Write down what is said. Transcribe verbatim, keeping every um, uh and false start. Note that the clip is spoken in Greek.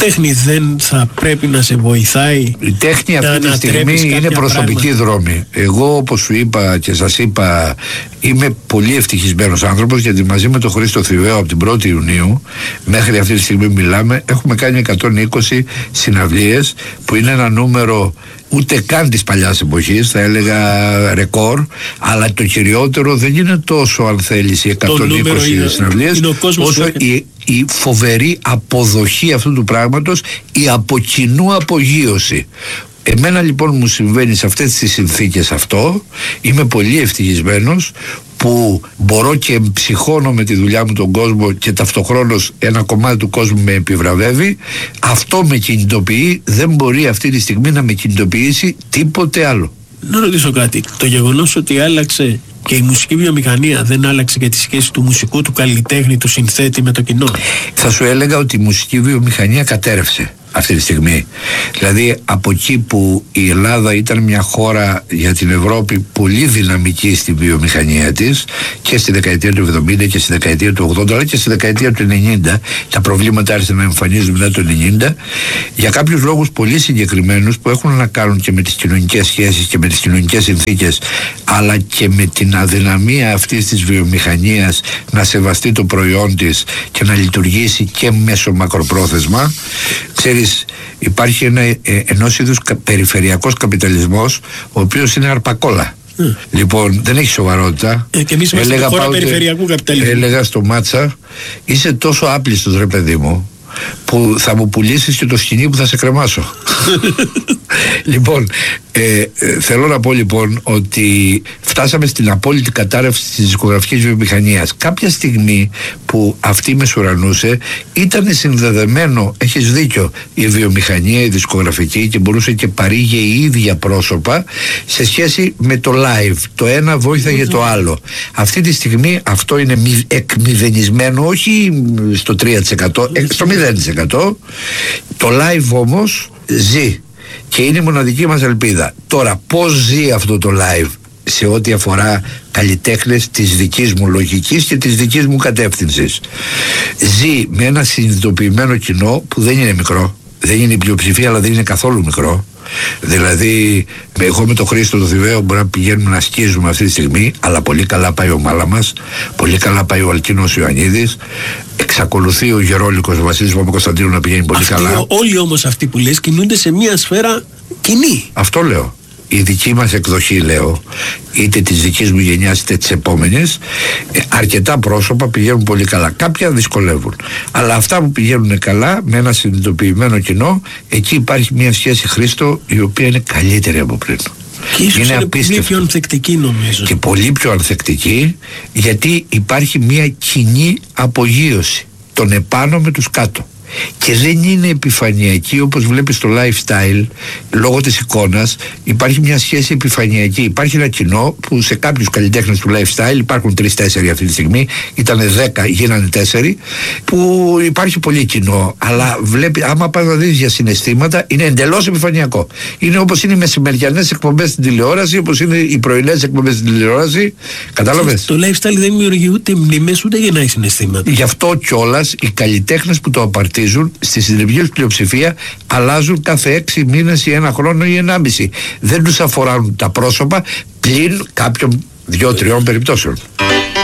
τέχνη δεν θα πρέπει να σε βοηθάει? Η τέχνη αυτή τη στιγμή είναι προσωπική πράγματα. Δρόμη. Εγώ, όπως σου είπα και σας είπα, είμαι πολύ ευτυχισμένος άνθρωπος, γιατί μαζί με τον Χρήστο Θηβαίο από την πρώτη Ιουνίου μέχρι αυτή τη στιγμή μιλάμε, έχουμε κάνει εκατόν είκοσι συναυλίες, που είναι ένα νούμερο ούτε καν της παλιάς εποχής, θα έλεγα ρεκόρ, αλλά το κυριότερο δεν είναι τόσο, αν θέλεις, οι εκατόν είκοσι συναυλίες, όσο η, η φοβερή αποδοχή αυτού του πράγματος, η από κοινού απογείωση. Εμένα λοιπόν μου συμβαίνει σε αυτές τις συνθήκες αυτό, είμαι πολύ ευτυχισμένος που μπορώ και ψυχώνω με τη δουλειά μου τον κόσμο και ταυτοχρόνως ένα κομμάτι του κόσμου με επιβραβεύει. Αυτό με κινητοποιεί, δεν μπορεί αυτή τη στιγμή να με κινητοποιήσει τίποτε άλλο. Να ρωτήσω κάτι, το γεγονός ότι άλλαξε και η μουσική βιομηχανία δεν άλλαξε και τη σχέση του μουσικού, του καλλιτέχνη, του συνθέτη με το κοινό? Θα σου έλεγα ότι η μουσική βιομηχανία κατέρευσε αυτή τη στιγμή. Δηλαδή από εκεί που η Ελλάδα ήταν μια χώρα για την Ευρώπη πολύ δυναμική στη βιομηχανία της, και στη δεκαετία του εβδομήντα και στη δεκαετία του ογδόντα, αλλά και στη δεκαετία του ενενήντα, τα προβλήματα άρχισαν να εμφανίζουν μετά το ενενήντα, για κάποιους λόγους πολύ συγκεκριμένους που έχουν να κάνουν και με τις κοινωνικές σχέσεις και με τις κοινωνικές συνθήκες, αλλά και με την αδυναμία αυτής της βιομηχανίας να σεβαστεί το προϊόν της και να λειτουργήσει και μέσω μακροπρόθεσμα. Ξέρεις, υπάρχει ένα, ε, ενός είδους κα, περιφερειακός καπιταλισμός, ο οποίος είναι αρπακόλα. Mm. Λοιπόν, δεν έχει σοβαρότητα. Ε, και εμείς είμαστε χώρα περιφερειακού καπιταλισμού. Έλεγα στο Μάτσα, είσαι τόσο άπλιστος ρε παιδί μου, που θα μου πουλήσεις και το σκηνή που θα σε κρεμάσω. Λοιπόν, ε, ε, θέλω να πω λοιπόν ότι φτάσαμε στην απόλυτη κατάρρευση της δισκογραφικής βιομηχανίας. Κάποια στιγμή που αυτή μεσουρανούσε, ήταν συνδεδεμένο, έχεις δίκιο, η βιομηχανία, η δισκογραφική, και μπορούσε και παρήγε η ίδια πρόσωπα σε σχέση με το live. Το ένα βοήθαγε mm-hmm. το άλλο. Αυτή τη στιγμή αυτό είναι εκμηδενισμένο, όχι στο τρία τοις εκατό, στο μηδέν τοις εκατό. Το live όμως ζει και είναι η μοναδική μας ελπίδα. Τώρα, πώς ζει αυτό το live σε ό,τι αφορά καλλιτέχνες της δικής μου λογικής και της δικής μου κατεύθυνσης? Ζει με ένα συνειδητοποιημένο κοινό που δεν είναι μικρό, δεν είναι η πλειοψηφία, αλλά δεν είναι καθόλου μικρό. Δηλαδή, εγώ με τον Χρήστο τον Θηβαίο μπορεί να πηγαίνουμε να σκίζουμε αυτή τη στιγμή, αλλά πολύ καλά πάει ο Μάλα μας, πολύ καλά πάει ο Αλκίνος Ιωαννίδης, εξακολουθεί ο Γερόλικος ο Βασίλης Παπακοσταντίνου να πηγαίνει πολύ αυτοί, καλά. Όλοι όμως αυτοί που λες κινούνται σε μια σφαίρα κοινή. Αυτό λέω. Η δική μας εκδοχή, λέω, είτε της δικής μου γενιάς είτε της επόμενης, ε, αρκετά πρόσωπα πηγαίνουν πολύ καλά. Κάποια δυσκολεύουν. Αλλά αυτά που πηγαίνουν καλά, με ένα συνειδητοποιημένο κοινό, εκεί υπάρχει μια σχέση, Χρήστο, η οποία είναι καλύτερη από πριν. Και ίσως είναι, είναι πολύ πιο ανθεκτική, νομίζω. Και πολύ πιο ανθεκτική, γιατί υπάρχει μια κοινή απογείωση των επάνω με τους κάτω. Και δεν είναι επιφανειακή όπως βλέπεις στο lifestyle, λόγω της εικόνας. Υπάρχει μια σχέση επιφανειακή. Υπάρχει ένα κοινό που σε κάποιους καλλιτέχνες του lifestyle υπάρχουν τρεις-τέσσερι αυτή τη στιγμή, ήταν δέκα, γίνανε τέσσερι, που υπάρχει πολύ κοινό. Αλλά βλέπει, άμα πας να δεις για συναισθήματα, είναι εντελώς επιφανειακό. Είναι όπως είναι οι μεσημεριανές εκπομπές στην τηλεόραση, όπως είναι οι πρωινές εκπομπές στην τηλεόραση. Κατάλαβες? Το lifestyle δεν δημιουργεί ούτε μνήμες ούτε γεννάει συναισθήματα. Γι' αυτό κιόλας οι καλλιτέχνες που το απαρτίζουν στη συντριπτική πλειοψηφία αλλάζουν κάθε έξι μήνες ή ένα χρόνο ή ενάμιση. Δεν τους αφορά τα πρόσωπα, πλην κάποιων δύο-τριών περιπτώσεων.